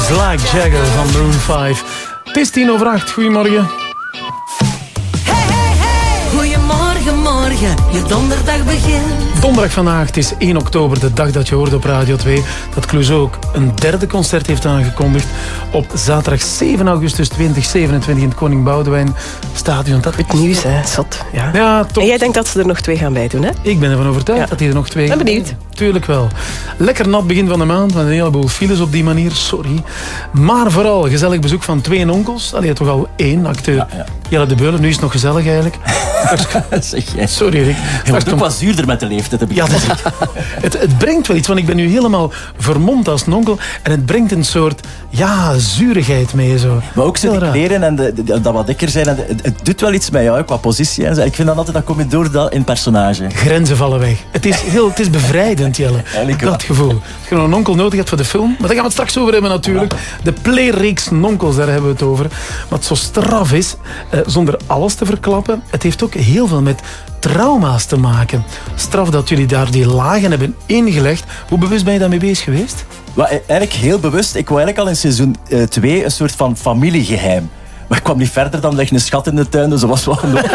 Feels Like Jagger van Maroon 5. Het is 7:10. Goedemorgen. Goedemorgen, morgen, je donderdag begint. Donderdag vandaag, het is 1 oktober, de dag dat je hoorde op Radio 2... dat Clouseau ook een derde concert heeft aangekondigd... op zaterdag 7 augustus 2027 in het Koning Boudewijn Stadion. Dat het nieuws, hè. Zot. Ja. Ja, toch. En jij denkt dat ze er nog 2 gaan bij doen, hè? Ik ben ervan overtuigd dat hij er nog 2 gaan. Ben benieuwd. Tuurlijk wel. Lekker nat begin van de maand, met een heleboel files op die manier, sorry. Maar vooral gezellig bezoek van 2 onkels. Allee, toch al 1 acteur. Ja. Jelle de Beulen, nu is het nog gezellig eigenlijk. Zeg jij. Sorry Rick. Je wordt ook wat zuurder met de leeftijd. Ja, het brengt wel iets, want ik ben nu helemaal vermomd als een onkel. En het brengt een soort, zurigheid mee. Zo. Maar ook zo die kleren en dat wat dikker zijn. Het doet wel iets met jou, qua positie. En zo. Ik vind dat altijd, dat kom je door in personage. Grenzen vallen weg. Het is bevrijdend, Jelle. Dat gevoel. Als je nog een onkel nodig hebt voor de film. Maar daar gaan we het straks over hebben natuurlijk. De playreeks Nonkels, daar hebben we het over. Wat zo straf is, zonder alles te verklappen. Het heeft ook heel veel met trauma's te maken. Straf dat jullie daar die lagen hebben ingelegd. Hoe bewust ben je daarmee bezig geweest? Eigenlijk heel bewust. Ik wou eigenlijk al in seizoen 2 een soort van familiegeheim. Maar ik kwam niet verder dan legde een schat in de tuin. Dus was wel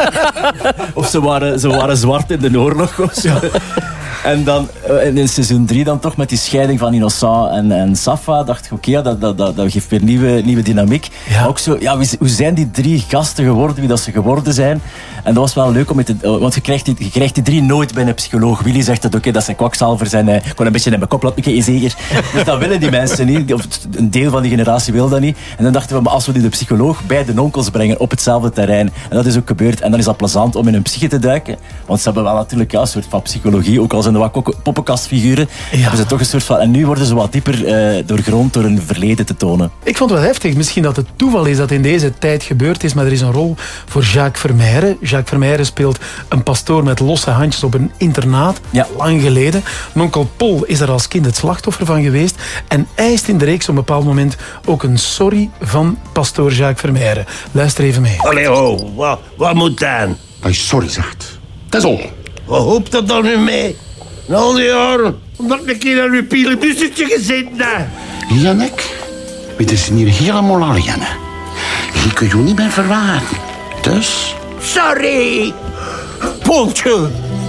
of ze waren zwart in de oorlog of zo. Ja. En dan in seizoen 3 dan toch met die scheiding van Innocent en Safa dacht ik, oké, dat geeft weer nieuwe dynamiek. Ja. Maar ook zo, hoe zijn die 3 gasten geworden, wie dat ze geworden zijn? En dat was wel leuk, want je krijgt die 3 nooit bij een psycholoog. Willy zegt dat oké, dat zijn kwakzalvers en gewoon een beetje in mijn kop laten mikken, zeker. Dus dat willen die mensen niet, of een deel van die generatie wil dat niet. En dan dachten we, maar als we de psycholoog bij de onkels brengen op hetzelfde terrein, en dat is ook gebeurd, en dan is dat plezant om in hun psyche te duiken, want ze hebben wel natuurlijk een soort van psychologie, ook al zijn er wat poppenkastfiguren, hebben ze toch een soort van, en nu worden ze wat dieper doorgrond door hun verleden te tonen. Ik vond het wel heftig, misschien dat het toeval is dat in deze tijd gebeurd is, maar er is een rol voor Jacques Vermeijren. Jacques Vermeijren speelt een pastoor met losse handjes op een internaat, lang geleden. Onkel Paul is er als kind het slachtoffer van geweest en eist in de reeks op een bepaald moment ook een sorry van pastoor Jacques Vermeijren. Luister even mee. Allee, wat moet dan? Dat je sorry zegt. Dat is al. Wat hoopt dat dan nu mee? Na al die jaren, omdat ik een keer aan uw pielenbussetje gezeten heb. Jannek, we zijn hier helemaal alleen. Je kunt je niet meer verwaren. Dus... Sorry! Pontje!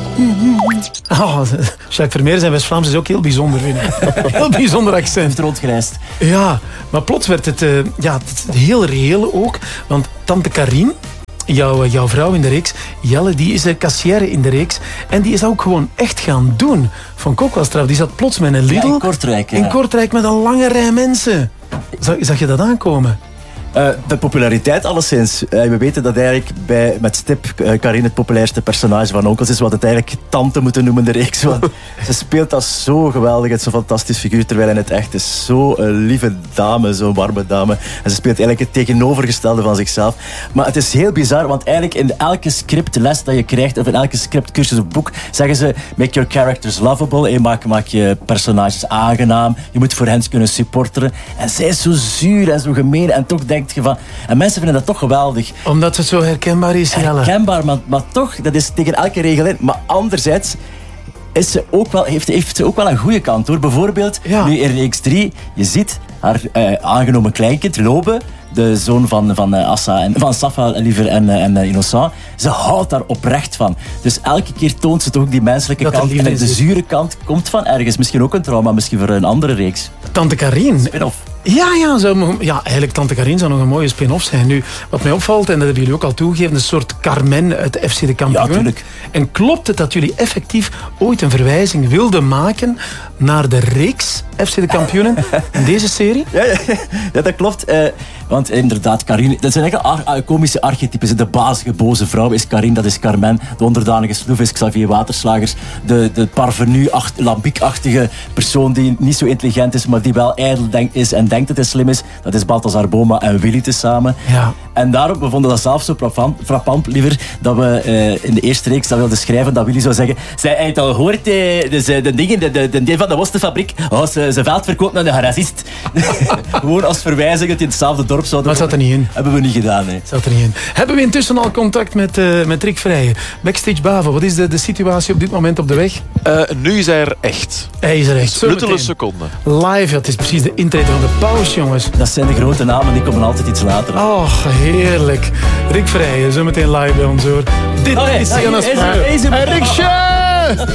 Jacques Vermeijren zijn West-Vlaams is ook heel bijzonder, vind ik. Heel bijzonder accent. Het rondgereisd. Ja, maar plots werd het, het heel reëel ook. Want tante Karine, jouw vrouw in de reeks, Jelle, die is kassière in de reeks. En die is dat ook gewoon echt gaan doen. Vond ik ook wel straf. Die zat plots met een Lidl. In Kortrijk, In Kortrijk met een lange rij mensen. Zag je dat aankomen? De populariteit alleszins. We weten dat eigenlijk met stip Karine het populairste personage van Onkels is, wat het eigenlijk tante moeten noemen, de reeks. Want ze speelt dat zo geweldig, het is zo'n fantastisch figuur, terwijl in het echt is zo'n lieve dame, zo'n warme dame. En ze speelt eigenlijk het tegenovergestelde van zichzelf. Maar het is heel bizar, want eigenlijk in elke scriptles dat je krijgt, of in elke scriptcursus of boek, zeggen ze, make your characters lovable, maak je personages aangenaam, je moet voor hen kunnen supporteren. En zij is zo zuur en zo gemeen, en toch denkt je van... En mensen vinden dat toch geweldig. Omdat het zo herkenbaar is, Jelle. Herkenbaar, maar toch, dat is tegen elke regel in. Maar anderzijds is ze ook wel, heeft ze ook wel een goede kant, hoor. Bijvoorbeeld, nu in reeks 3, je ziet haar aangenomen kleinkind, Lobe, de zoon van Safa liever en Innocent. Ze houdt daar oprecht van. Dus elke keer toont ze toch ook die menselijke kant. En de zure kant komt van ergens. Misschien ook een trauma, misschien voor een andere reeks. Tante Karine. Spin-off. Ja, eigenlijk Tante Karine zou nog een mooie spin-off zijn. Nu, wat mij opvalt, en dat hebben jullie ook al toegegeven, een soort Carmen uit de FC de Kampioen. Ja, tuurlijk. En klopt het dat jullie effectief ooit een verwijzing wilden maken naar de reeks FC de Kampioenen in deze serie? Ja, dat klopt. Want inderdaad, Karine, dat zijn eigenlijk komische archetypes. De bazige, boze vrouw is Karine, dat is Carmen. De onderdanige sloef is Xavier Waterslagers. De parvenu, lambiekachtige persoon die niet zo intelligent is, maar die wel ijdel is en denkt dat hij slim is, dat is Balthazar Boma en Willy tezamen. Ja. En daarom, we vonden dat zelf zo frappant, liever, dat we in de eerste reeks dat wilden schrijven, dat Willy zou zeggen, zij heeft al gehoord, de dingen, de van de worstenfabriek. Oh, ze veld verkoopt naar de garagist. Gewoon als verwijzing dat in hetzelfde dorp zouden. Maar het zat er niet in. Hebben we niet gedaan, nee. Zat er niet in. Hebben we intussen al contact met Rick Vrijen? Backstage Bavo, wat is de situatie op dit moment op de weg? Nu is hij er echt. Hij is er echt. Luttele seconden. Live, het is precies de intrede van de pauze, jongens. Dat zijn de grote namen, die komen altijd iets later. Oh, heerlijk. Rick Vrijen, zometeen live bij ons hoor. Dit is Sienna's Spraak. Riksje!